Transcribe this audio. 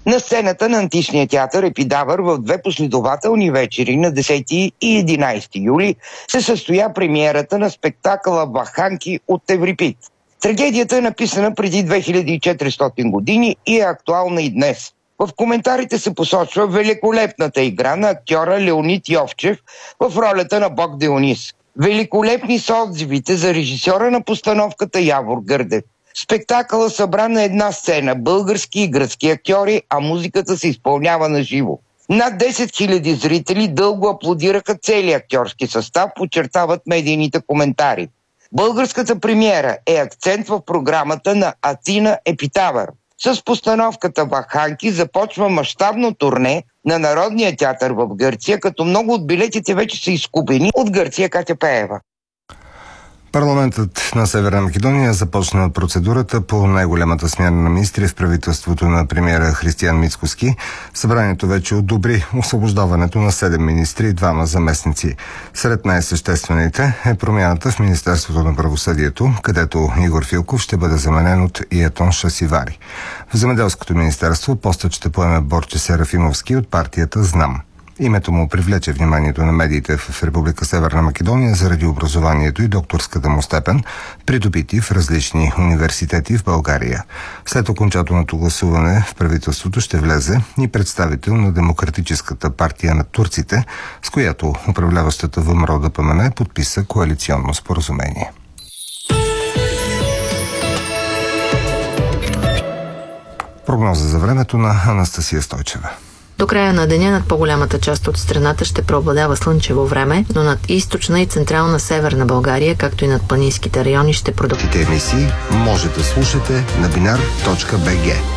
На сцената на античния театър Епидавър в две последователни вечери на 10 и 11 юли се състоя премиерата на спектакъла Бакханки от Еврипид. Трагедията е написана преди 2400 години и е актуална и днес. В коментарите се посочва великолепната игра на актьора Леонид Йовчев в ролята на бог Дионис. Великолепни са отзивите за режисьора на постановката Явор Гърдев. Спектакъла събра на една сцена български и гръцки актьори, а музиката се изпълнява на живо. Над 10 000 зрители дълго аплодираха целия актьорски състав, подчертават медийните коментари. Българската премиера е акцент в програмата на Атина Епитавър. С постановката Бакханки започва мащабно турне на Народния театър в Гърция, като много от билетите вече са изкупени от Гърция Катя Пеева. Парламентът на Северна Македония започна процедурата по най-голямата смяна на министри в правителството на премиера Християн Мицкоски. Събранието вече одобри освобождаването на 7 министри и 2 заместници. Сред най-съществените е промяната в Министерството на правосъдието, където Игор Филков ще бъде заменен от Иетон Шасивари. В Земеделското министерство постът ще поеме Борче Серафимовски от партията ЗНАМ. Името му привлече вниманието на медиите в Република Северна Македония заради образованието и докторската му степен, придобити в различни университети в България. След окончателното гласуване в правителството ще влезе и представител на Демократическата партия на турците, с която управляващата ВМРО ДПМНЕ подписа коалиционно споразумение. Прогноза за времето на Анастасия Стойчева. До края на деня над по-голямата част от страната ще преобладава слънчево време, но над източна и централна северна България, както и над планинските райони ще продължат. Емисии може да слушате на binar.bg.